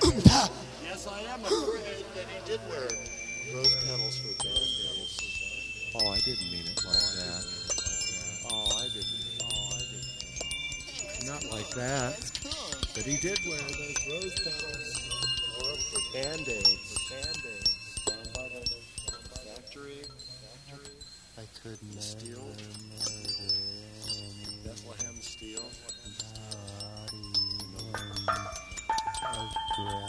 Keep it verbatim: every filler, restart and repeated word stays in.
Yes, I am afraid that he did wear rose petals for band-aids. Oh, I didn't mean it like that. Oh, I didn't mean it. Oh, I didn't. Not like that. But he did wear those rose petals. Or for band-aids. For band-aids. Down by the factory. Factory. I could never Steel. murder any Bethlehem Steel. body of